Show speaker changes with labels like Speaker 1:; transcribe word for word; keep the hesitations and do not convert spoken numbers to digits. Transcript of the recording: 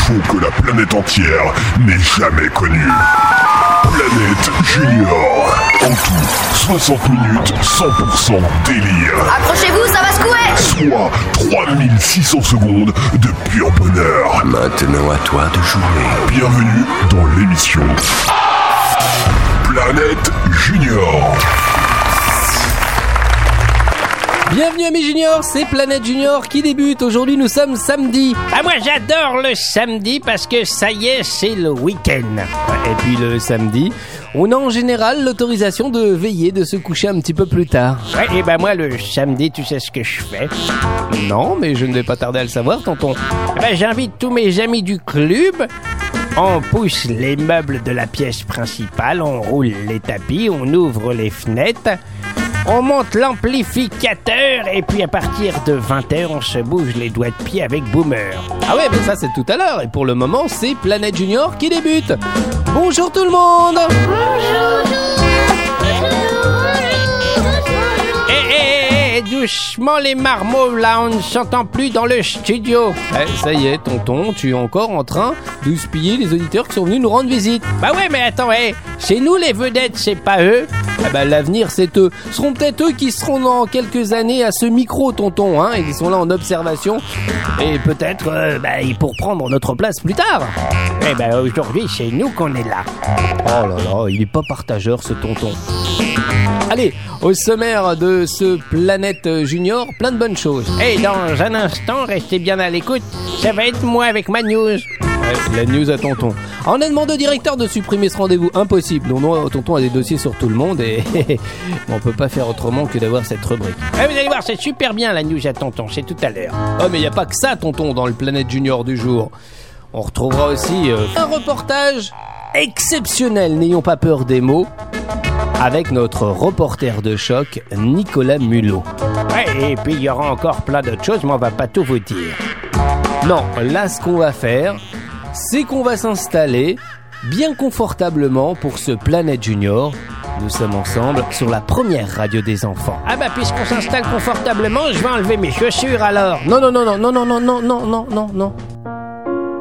Speaker 1: infos que la planète entière n'ait jamais connues. Planète Junior. En tout, soixante minutes, cent pour cent délire.
Speaker 2: Accrochez-vous, ça va secouer.
Speaker 1: Soit trois mille six cents secondes de pur bonheur.
Speaker 3: Maintenant à toi de jouer.
Speaker 1: Bienvenue dans l'émission Planète Junior.
Speaker 4: Bienvenue amis juniors, c'est Planète Junior qui débute. Aujourd'hui nous sommes samedi.
Speaker 5: Ah moi j'adore le samedi parce que ça y est, c'est le week-end.
Speaker 4: Et puis le samedi, on a en général l'autorisation de veiller, de se coucher un petit peu plus tard.
Speaker 5: Ouais, et ben moi le samedi, tu sais ce que je fais?
Speaker 4: Non, mais je ne vais pas tarder à le savoir, tonton.
Speaker 5: Ben j'invite tous mes amis du club. On pousse les meubles de la pièce principale, on roule les tapis, on ouvre les fenêtres. On monte l'amplificateur et puis à partir de vingt heures, on se bouge les doigts de pied avec Boomer.
Speaker 4: Ah ouais, mais ça c'est tout à l'heure. Et pour le moment, c'est Planète Junior qui débute. Bonjour tout le monde.
Speaker 2: Bonjour.
Speaker 5: Eh, eh, eh, doucement les marmots, là, on ne s'entend plus dans le studio.
Speaker 4: Eh, ça y est, tonton, tu es encore en train de spiller les auditeurs qui sont venus nous rendre visite.
Speaker 5: Bah ouais, mais attends, eh, c'est nous les vedettes, c'est pas eux.
Speaker 4: Ah bah l'avenir c'est eux. Ce seront peut-être eux qui seront dans quelques années à ce micro, tonton, hein, et qui sont là en observation. Et peut-être euh, bah, pour prendre notre place plus tard.
Speaker 5: Eh ben bah, aujourd'hui c'est nous qu'on est là.
Speaker 4: Oh là là, il est pas partageur ce tonton. Allez, au sommaire de ce Planète Junior, plein de bonnes choses.
Speaker 5: Et dans un instant, restez bien à l'écoute, ça va être moi avec ma news.
Speaker 4: Ouais, la news à tonton. On a demandé au directeur de supprimer ce rendez-vous, impossible. Non, non, tonton a des dossiers sur tout le monde et on peut pas faire autrement que d'avoir cette rubrique.
Speaker 5: Ouais, vous allez voir, c'est super bien la news à tonton, c'est tout à l'heure.
Speaker 4: Oh mais il n'y a pas que ça tonton dans le Planète Junior du jour. On retrouvera aussi euh, un reportage exceptionnel, n'ayons pas peur des mots, avec notre reporter de choc, Nicolas Mulot.
Speaker 5: Ouais, et puis il y aura encore plein d'autres choses, mais on va pas tout vous dire.
Speaker 4: Non, là ce qu'on va faire, c'est qu'on va s'installer bien confortablement pour ce Planète Junior. Nous sommes ensemble sur la première radio des enfants.
Speaker 5: Ah bah puisqu'on s'installe confortablement, je vais enlever mes chaussures alors.
Speaker 4: Non, non, non, non, non, non, non, non, non, non, non, non.